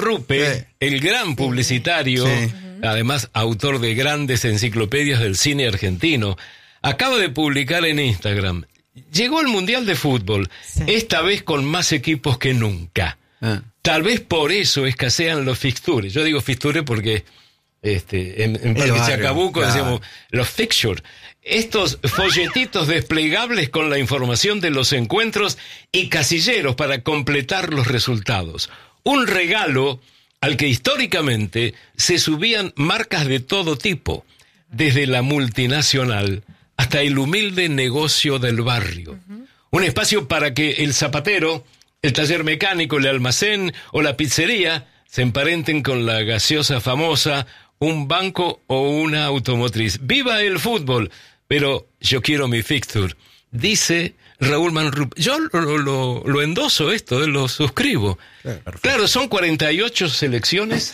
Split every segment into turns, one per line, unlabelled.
Rupe, el gran publicitario, además autor de grandes enciclopedias del cine argentino, acaba de publicar en Instagram: llegó el Mundial de Fútbol, esta vez con más equipos que nunca. Tal vez por eso escasean los fixtures. Yo digo fixtures porque en Parque Chacabuco decíamos los fixtures. Estos folletitos desplegables con la información de los encuentros y casilleros para completar los resultados. Un regalo al que históricamente se subían marcas de todo tipo, desde la multinacional hasta el humilde negocio del barrio. Un espacio para que el zapatero, el taller mecánico, el almacén o la pizzería se emparenten con la gaseosa famosa, un banco o una automotriz. ¡Viva el fútbol! Pero yo quiero mi fixture, dice Raúl Manrup. Yo lo endoso esto, lo suscribo. Claro, son 48 selecciones,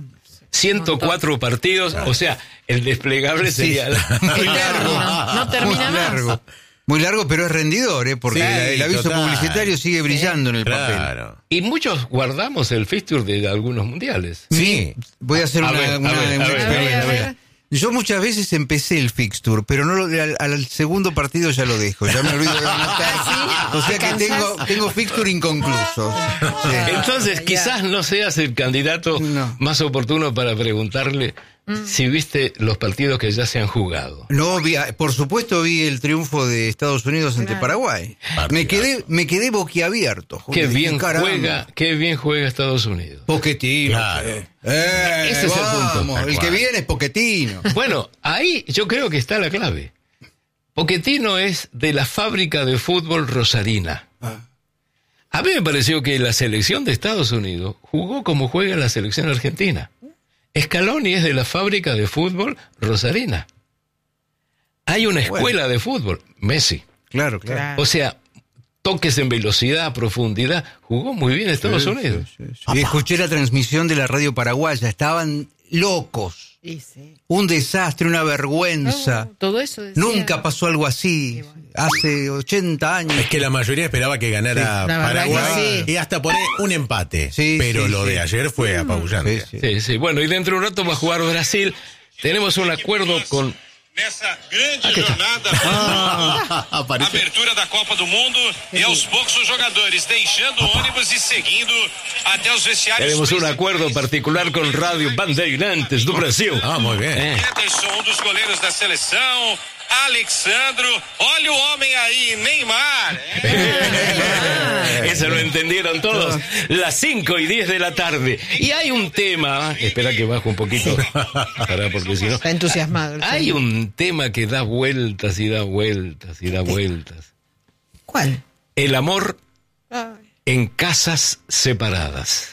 104 partidos, o sea, el desplegable sería...
Muy largo.
No termina más.
Muy largo, pero es rendidor, porque el aviso publicitario sigue brillando en el papel.
Y muchos guardamos el fixture de algunos mundiales.
Sí, voy a hacer una experiencia. Yo muchas veces empecé el fixture, pero no al segundo partido ya lo dejo, ya me olvido de anotar. O sea que tengo fixture inconclusos.
Entonces, quizás no seas el candidato más oportuno para preguntarle si viste los partidos que ya se han jugado.
No, por supuesto vi el triunfo de Estados Unidos ante Paraguay. Me quedé boquiabierto.
Qué bien juega Estados Unidos.
Pochettino.
Claro. Ese es el punto.
El que viene es Pochettino.
Bueno, ahí yo creo que está la clave. Pochettino es de la fábrica de fútbol rosarina. A mí me pareció que la selección de Estados Unidos jugó como juega la selección argentina. Scaloni es de la fábrica de fútbol rosarina. Hay una escuela de fútbol, Messi.
Claro.
O sea, toques en velocidad, profundidad. Jugó muy bien Estados Unidos.
Y escuché la transmisión de la radio paraguaya. Estaban locos. Un desastre, una vergüenza.
Todo eso decía.
Nunca pasó algo así. Hace 80 años.
Es que la mayoría esperaba que ganara Paraguay y hasta poner un empate. Pero lo de ayer fue apabullante.
Sí. Bueno, y dentro de un rato va a jugar Brasil. Tenemos un acuerdo con...
Nessa grande jornada, abertura da Copa do Mundo e aos poucos os jogadores deixando o ônibus e seguindo até os vestiários.
Tenemos un acuerdo particular con Radio Bandeirantes do Brasil.
Muy bien.
Peterson, um dos goleiros da seleção. Alexandro, olha o homem ahí, Neymar.
Eso lo entendieron todos. Las 5:10 de la tarde. Y hay un tema, espera que bajo un poquito, porque si no...
Está entusiasmado.
Hay un tema que da vueltas y da vueltas y da vueltas.
¿Cuál?
El amor en casas separadas.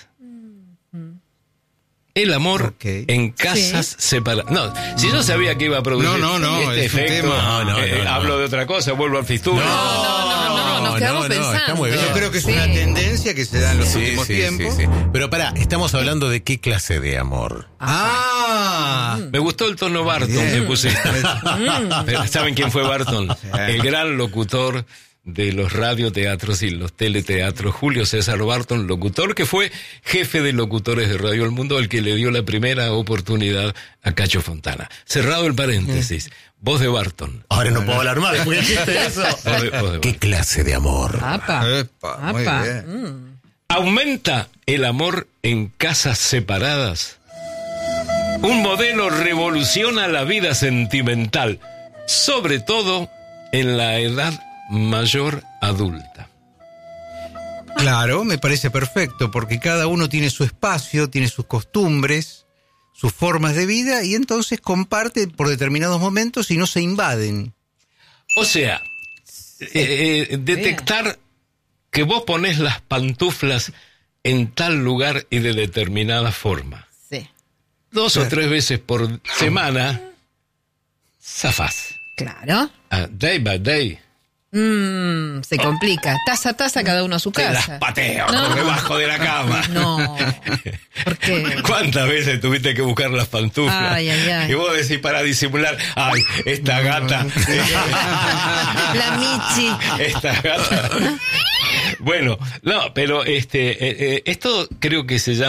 El amor en casas separadas. No, si yo sabía que iba a producir este efecto, hablo de otra cosa, vuelvo al fixture.
No, nos quedamos pensando.
Está muy bien.
Yo creo que es una tendencia que se da en los últimos tiempos.
Sí. Pero estamos hablando de qué clase de amor.
Me gustó el tono Barton que puse. ¿Saben quién fue Barton? El gran locutor de los radioteatros y los teleteatros, Julio César Barton, locutor que fue jefe de locutores de Radio El Mundo, al que le dio la primera oportunidad a Cacho Fontana. Cerrado el paréntesis, voz de Barton.
Ahora no puedo hablar más después que dijiste eso. ¿Qué clase de amor?
Muy bien.
¿Aumenta el amor en casas separadas? Un modelo revoluciona la vida sentimental, sobre todo en la edad mayor adulta.
Claro, me parece perfecto, porque cada uno tiene su espacio, tiene sus costumbres, sus formas de vida, y entonces comparte por determinados momentos y no se invaden.
O sea, detectar que vos ponés las pantuflas en tal lugar y de determinada forma. 2 o 3 veces por semana, zafás.
Claro.
Day by day.
Se complica. Taza a taza, cada uno a su casa.
Te las pateo por debajo de la cama.
No. ¿Por qué?
¿Cuántas veces tuviste que buscar las pantuflas?
Ay.
Y vos decís para disimular, esta gata.
La Michi.
Esta gata. Bueno, no, pero esto creo que se llama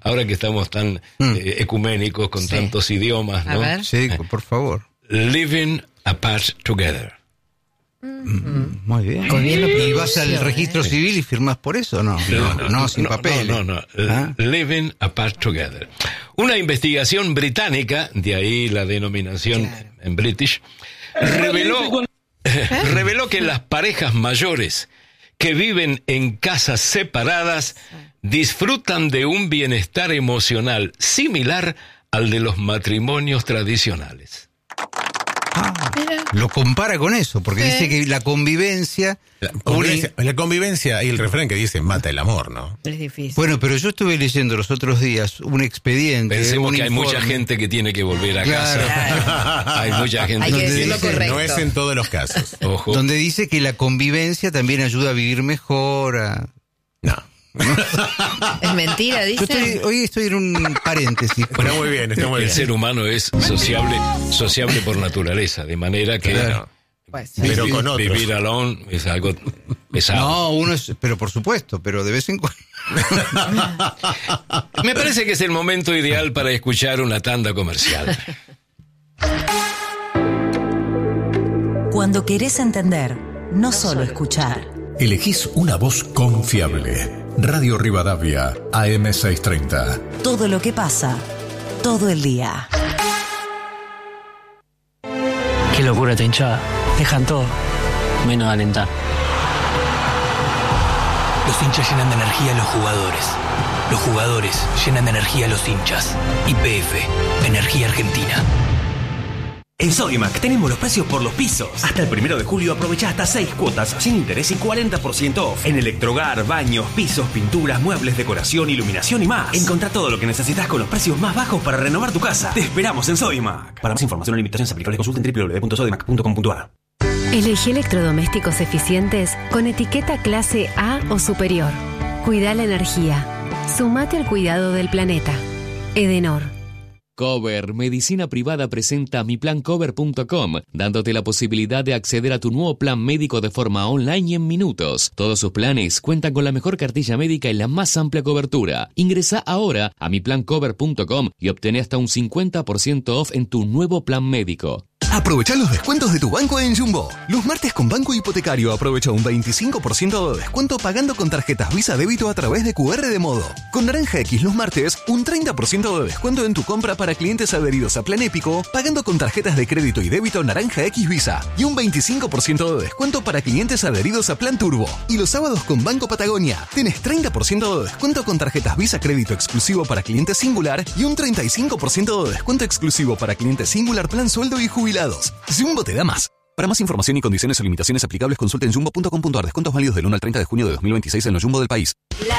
ahora que estamos tan ecuménicos con tantos idiomas, ¿no?
A ver.
Sí, por favor.
Living Apart Together.
Muy bien. ¿Y vas al registro civil y firmas por eso? No, sin papel.
No. Living Apart Together. Una investigación británica, de ahí la denominación en British, reveló que las parejas mayores que viven en casas separadas disfrutan de un bienestar emocional similar al de los matrimonios tradicionales.
Lo compara con eso, porque dice que la convivencia...
La convivencia y el refrán que dice mata el amor, ¿no?
Es difícil.
Bueno, pero yo estuve leyendo los otros días un expediente.
Pensemos que hay mucha gente que tiene que volver a casa. Hay mucha gente
hay que decirlo correcto.
No es en todos los casos.
Ojo.
Donde dice que la convivencia también ayuda a vivir mejor.
No.
Es mentira, dice.
Hoy estoy en un paréntesis.
Está muy bien, está muy bien.
El ser humano es sociable por naturaleza, de manera que
Pues,
pero con otros.
Vivir alone es algo pesado.
No, pero por supuesto, pero de vez en cuando.
Me parece que es el momento ideal para escuchar una tanda comercial.
Cuando querés entender, no solo escuchar.
Elegís una voz confiable. Radio Rivadavia, AM630.
Todo lo que pasa, todo el día.
Qué locura esta hinchada. Dejan todo, menos alentar.
Los hinchas llenan de energía a los jugadores. Los jugadores llenan de energía a los hinchas. YPF, Energía Argentina.
En Sodimac tenemos los precios por los pisos. Hasta el 1 de julio aprovecha hasta 6 cuotas sin interés y 40% off. En electrohogar, baños, pisos, pinturas, muebles, decoración, iluminación y más. Encontrá todo lo que necesitas con los precios más bajos para renovar tu casa. Te esperamos en Sodimac. Para más información o limitaciones aplicables consulten www.sodimac.com.ar.
Elegí electrodomésticos eficientes con etiqueta clase A o superior. Cuida la energía. Sumate al cuidado del planeta. Edenor.
Cover Medicina Privada presenta miplancover.com, dándote la posibilidad de acceder a tu nuevo plan médico de forma online y en minutos. Todos sus planes cuentan con la mejor cartilla médica y la más amplia cobertura. Ingresa ahora a miplancover.com y obtén hasta un 50% off en tu nuevo plan médico.
Aprovecha los descuentos de tu banco en Jumbo. Los martes con Banco Hipotecario aprovecha un 25% de descuento pagando con tarjetas Visa Débito a través de QR de Modo. Con Naranja X los martes, un 30% de descuento en tu compra para clientes adheridos a Plan Épico pagando con tarjetas de crédito y débito Naranja X Visa. Y un 25% de descuento para clientes adheridos a Plan Turbo. Y los sábados con Banco Patagonia, tenés 30% de descuento con tarjetas Visa Crédito exclusivo para clientes Singular y un 35% de descuento exclusivo para clientes Singular Plan Sueldo y Jubilado. Jumbo te da más. Para más información y condiciones o limitaciones aplicables, consulta en jumbo.com.ar. Descuentos válidos del 1 al 30 de junio de 2026 en los Jumbo del país.